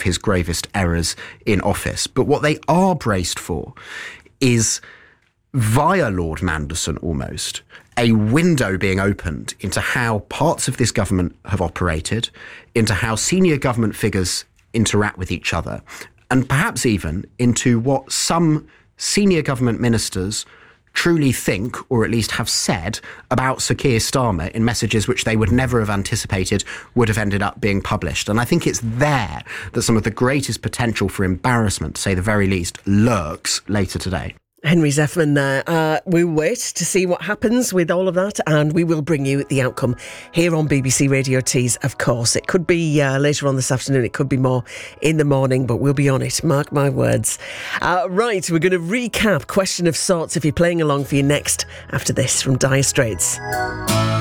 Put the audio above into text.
his gravest errors in office. But what they are braced for is, via Lord Manderson almost, a window being opened into how parts of this government have operated, into how senior government figures interact with each other, and perhaps even into what some senior government ministers truly think, or at least have said, about Sir Keir Starmer in messages which they would never have anticipated would have ended up being published. And I think it's there that some of the greatest potential for embarrassment, to say the very least, lurks later today. Henry Zeffman there. We'll wait to see what happens with all of that, and we will bring you the outcome here on BBC Radio Tees, of course. It could be later on this afternoon, it could be more in the morning, but we'll be on it, mark my words. Right, we're going to recap Question of Sorts if you're playing along for your next after this from Dire Straits.